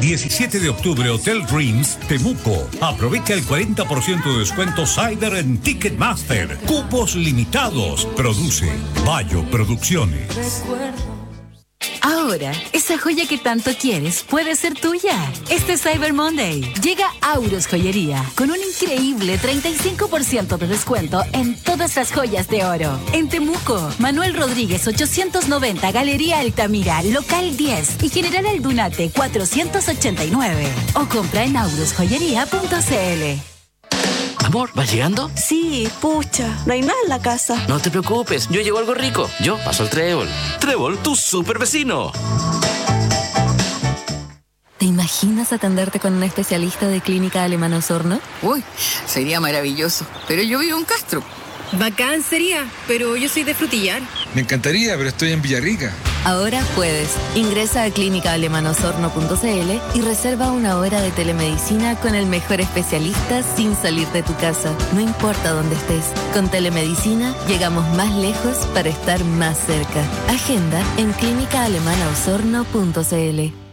17 de octubre, Hotel Dreams, Temuco. Aprovecha el 40% de descuento Cider en Ticketmaster. Cupos limitados. Produce Bayo Producciones. Ahora, esa joya que tanto quieres puede ser tuya. Este Cyber Monday llega Aurus Joyería con un increíble 35% de descuento en todas las joyas de oro. En Temuco, Manuel Rodríguez 890, Galería Altamira, Local 10 y General Aldunate 489. O compra en aurusjoyería.cl. Amor, ¿vas llegando? Sí, pucha, no hay nada en la casa. No te preocupes, yo llevo algo rico. Yo paso al Trébol. Trébol, tu super vecino. ¿Te imaginas atenderte con un especialista de Clínica Alemana Osorno? Uy, sería maravilloso. Pero yo vivo en Castro. Bacán sería, pero yo soy de Frutillar. Me encantaría, pero estoy en Villarrica. Ahora puedes. Ingresa a clínicaalemanosorno.cl y reserva una hora de telemedicina con el mejor especialista sin salir de tu casa. No importa dónde estés. Con telemedicina llegamos más lejos para estar más cerca. Agenda en clínicaalemanaosorno.cl.